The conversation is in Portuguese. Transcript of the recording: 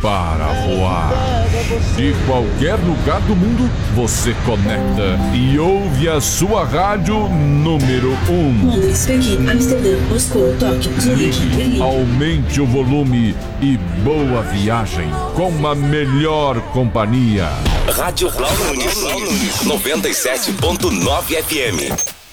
para voar. De qualquer lugar do mundo, você conecta e ouve a sua rádio número 1. Londres, Pequim, Amsterdã, Moscou, Tóquio, Zurique, Berlim. Aumente o volume e boa viagem com a melhor companhia. Rádio Blau Nunes, 97.9 FM.